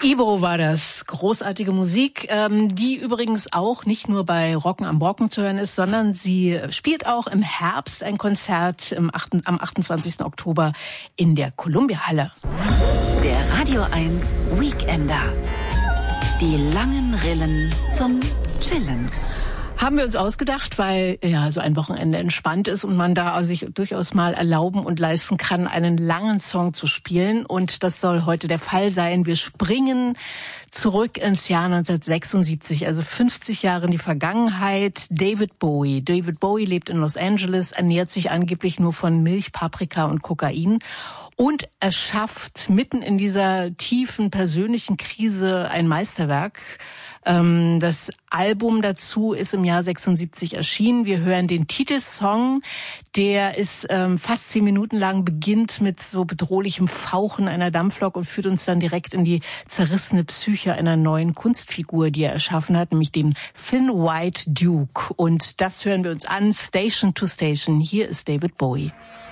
Ibo war das. Großartige Musik, die übrigens auch nicht nur bei Rocken am Brocken zu hören ist, sondern sie spielt auch im Herbst ein Konzert am 28. Oktober in der Columbia-Halle. Der Radio 1 Weekender. Die langen Rillen zum Chillen. Haben wir uns ausgedacht, weil ja so ein Wochenende entspannt ist und man da sich durchaus mal erlauben und leisten kann, einen langen Song zu spielen. Und das soll heute der Fall sein. Wir springen zurück ins Jahr 1976, also 50 Jahre in die Vergangenheit. David Bowie. David Bowie lebt in Los Angeles, ernährt sich angeblich nur von Milch, Paprika und Kokain. Und er schafft mitten in dieser tiefen persönlichen Krise ein Meisterwerk. Das Album dazu ist im Jahr 76 erschienen. Wir hören den Titelsong, der ist fast 10 Minuten lang, beginnt mit so bedrohlichem Fauchen einer Dampflok und führt uns dann direkt in die zerrissene Psyche einer neuen Kunstfigur, die er erschaffen hat, nämlich dem Thin White Duke. Und das hören wir uns an, Station to Station. Hier ist David Bowie.